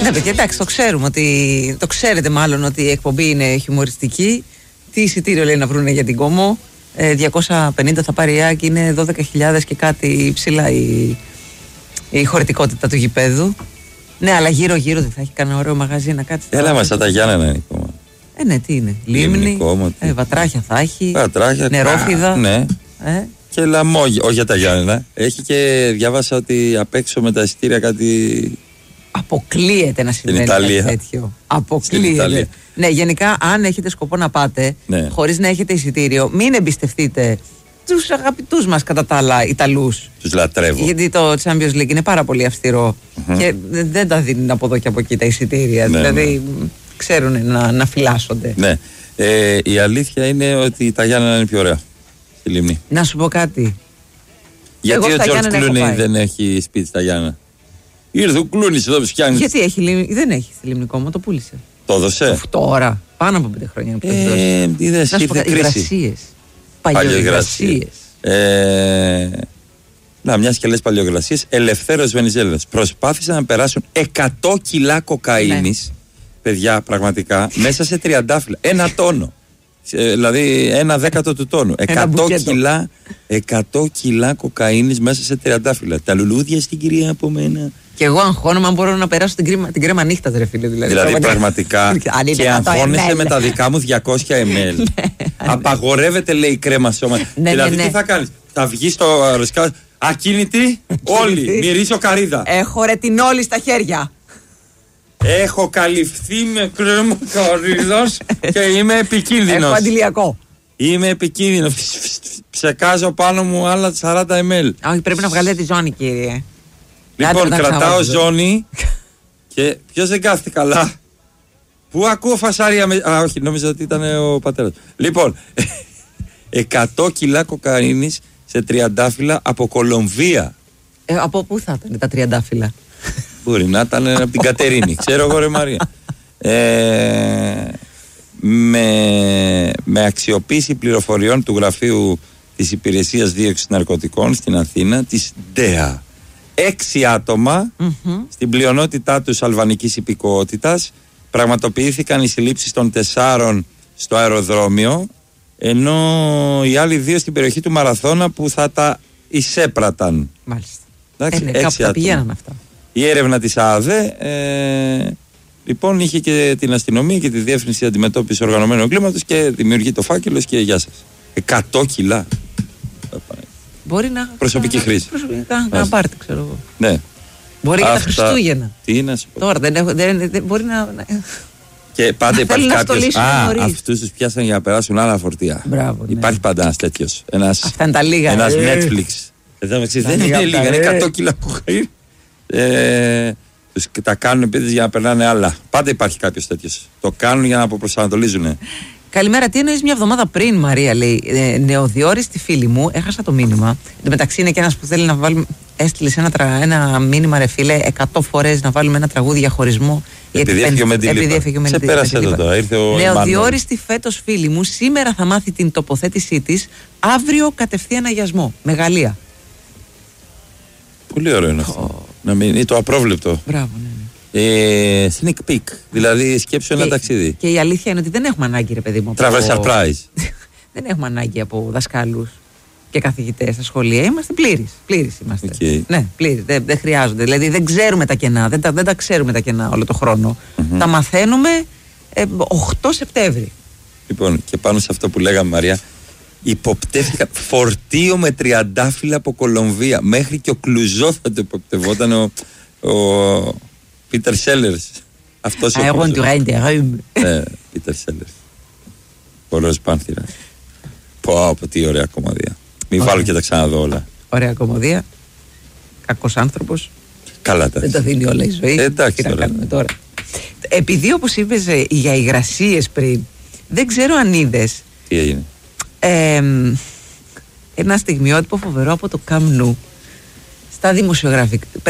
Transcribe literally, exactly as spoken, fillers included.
Ναι, παιδιά, εντάξει, το ξέρουμε ότι. Το ξέρετε μάλλον ότι η εκπομπή είναι χιουμοριστική. Τι εισιτήριο λέει να βρούνε για την Κόμο. Ε, διακόσια πενήντα θα πάρει η ΑΕΚ, είναι δώδεκα χιλιάδες και κάτι ψηλά η, η χωρητικότητα του γηπέδου. Ναι, αλλά γύρω-γύρω δεν θα έχει κανένα ωραίο μαγαζί να κάτσει. Έλα μα, σαν τα Γιάννενα είναι η Κόμο. Ε, ναι, τι είναι. Λίμνη, ε, βατράχια θα έχει. Βατράχια, νερόφιδα. Ναι. Ε. Και λαμόγια, όχι για τα Γιάννενα. Έχει και διάβασα ότι απ' έξω με τα εισιτήρια κάτι. Αποκλείεται να συμβαίνει κάτι τέτοιο. Αποκλείεται. Ναι, γενικά, αν έχετε σκοπό να πάτε, ναι, χωρίς να έχετε εισιτήριο, μην εμπιστευτείτε τους αγαπητούς μας κατά τα άλλα Ιταλούς. Τους λατρεύω. Γιατί το Champions League είναι πάρα πολύ αυστηρό mm-hmm. και δεν τα δίνουν από εδώ και από εκεί τα εισιτήρια. Ναι, δηλαδή, ναι, ξέρουν να, να φυλάσσονται. Ναι. Ε, η αλήθεια είναι ότι τα Γιάννενα είναι πιο ωραία στη Λίμνη. Να σου πω κάτι. Γιατί ο Τζορτζ Κλούνι δεν έχει σπίτι στα Γιάννενα? Ήρθε ο Κλούνις εδώ που φτιάχνει. Γιατί έχει, δεν έχει στη Λίμνη Κόμο, το πούλησε. Το έδωσε. Τώρα, πάνω από πέντε χρόνια. Ε, είδες, ήρθε κρίση. Υγρασίες. Παλιοϊγρασίες. Ε, να, μιας και λες παλιοϊγρασίες, Ελευθέρος Βενιζέλος. Προσπάθησαν να περάσουν εκατό κιλά κοκαίνης, ναι, παιδιά, πραγματικά, μέσα σε τριαντάφυλλα. Ένα τόνο. Ε, δηλαδή ένα δέκατο του τόνου. εκατό κιλά, εκατό κιλά κοκαίνης μέσα σε τριαντάφυλλα. Τα λουλούδια στην κυρία από μένα. Και εγώ αγχώνομαι αν μπορώ να περάσω την κρέμα, την κρέμα νύχτα, ρε φίλε. Δηλαδή, δηλαδή πραγματικά. Και αγχώνεσαι με τα δικά μου διακόσια μιλιλίτρα. Απαγορεύεται, λέει, η κρέμα σώμα. Ναι, δηλαδή, ναι, ναι. τι θα κάνεις? Θα βγεις στο αεροσκάφο. Ακίνητη, όλοι. Μυρίζω καρύδα. Έχω ρετινόλη στα χέρια. Έχω καλυφθεί με κρέμα καρύδας και είμαι επικίνδυνος. Έχω αντιλιακό. Είμαι επικίνδυνος. Ψεκάζω πάνω μου άλλα σαράντα μιλιλίτρα. Όχι, πρέπει να βγάλετε τη ζώνη, κύριε. Λοιπόν, κρατάω ζώνη και ποιος δεν κάθεται καλά? Πού ακούω φασάρια με... Α, όχι, νόμιζα ότι ήταν ο πατέρας. Λοιπόν, εκατό κιλά κοκαίνης σε τριαντάφυλλα από Κολομβία. Ε, από πού θα ήταν τα τριαντάφυλλα? Μπορεί να ήταν από την Κατερίνη. Ξέρω εγώ, ρε Μαρία. Ε, με, με αξιοποίηση πληροφοριών του γραφείου της Υπηρεσίας Δίωξης Ναρκωτικών στην Αθήνα, της ΝΤΕΑ. Έξι άτομα, mm-hmm. στην πλειονότητά τους αλβανικής υπηκότητας, πραγματοποιήθηκαν οι συλλήψεις των τεσσάρων στο αεροδρόμιο, ενώ οι άλλοι δύο στην περιοχή του Μαραθώνα που θα τα εισέπραταν. Μάλιστα. Εντάξει, ε, ναι, κάπου τα πηγαίναν αυτά. Η έρευνα της ΑΔΕ ε, λοιπόν είχε και την αστυνομία και τη Διεύθυνση Αντιμετώπισης Οργανωμένου Εγκλήματος και δημιουργεί το φάκελος και γεια σας. εκατό κιλά. Μπορεί να. Προσωπική χρήση. Προσωπικά να πάρτε, ξέρω εγώ. Ναι. Μπορεί για τα Χριστούγεννα. Τι να σου πω. Τώρα δεν, έχω, δεν, δεν μπορεί να. Και πάντα υπάρχει κάποιος. Α, νωρίς. αυτούς τους πιάσαν για να περάσουν άλλα φορτία. Μπράβο, ναι. Υπάρχει πάντα ένας τέτοιος. Ένας, αυτά είναι τα λίγα. Ένας ε. Netflix. Εδώ μεταξύ δεν είναι λίγα, είναι εκατό κιλά κοκαίνη. Ε, τους τα κάνουν επίτηδες για να περνάνε άλλα. Πάντα υπάρχει κάποιος τέτοιος. Το κάνουν για να αποπροσανατολίζουν. Καλημέρα, τι εννοείς μια εβδομάδα πριν, Μαρία, λέει. Ε, νεοδιόριστη φίλη μου, έχασα το μήνυμα. Εν τω μεταξύ είναι και ένας που θέλει να βάλουμε. Έστειλε ένα, τρα... ένα μήνυμα, ρε φίλε, εκατό φορές να βάλουμε ένα τραγούδι για χωρισμό. Επειδή έφυγε με την Λίπα. Σε πέρασε εδώ τώρα. Νεοδιόριστη φέτος φίλη μου, σήμερα θα μάθει την τοποθέτησή της. Αύριο κατευθείαν αγιασμό. Μεγαλεία. Πολύ ωραίο είναι αυτό. Oh. Να μην είναι το απρόβλεπτο. Μπράβο, ναι. Ε, sneak peek, δηλαδή σκέψου ένα και, ταξίδι. Και η αλήθεια είναι ότι δεν έχουμε ανάγκη, ρε παιδί μου. Travel από... surprise. Δεν έχουμε ανάγκη από δασκάλους και καθηγητές στα σχολεία. Είμαστε πλήρεις. Πλήρεις είμαστε. Okay. Ναι, πλήρεις. Δεν, δεν χρειάζονται. Δηλαδή δεν ξέρουμε τα κενά. Δεν τα, δεν τα ξέρουμε τα κενά όλο το χρόνο. Mm-hmm. Τα μαθαίνουμε ε, οκτώ Σεπτέμβρη. Λοιπόν, και πάνω σε αυτό που λέγαμε, Μαρία, υποπτεύτηκα φορτίο με τριαντάφυλλα από Κολομβία. Μέχρι και ο Κλουζό θα το υποπτευόταν ο. ο Πίτερ Σέλερς. Αυτός ο I want to ride the room. Ναι, Πίτερ Σέλερς. Ωραίος Πάνθυρας. Πω, πω, τι ωραία κομμωδία. Μην βάλω και τα ξαναδώ όλα. Ωραία κομμωδία. Κακός άνθρωπος. Καλά τα. Δεν τα δίνει όλα η ζωή. Ε, εντάξει τι να κάνουμε τώρα. Επειδή όπως είπες για υγρασίες πριν, δεν ξέρω αν είδες. Τι έγινε. Ε, ένα στιγμιότυπο φοβερό από το Καμνού στα δημοσιογραφικά.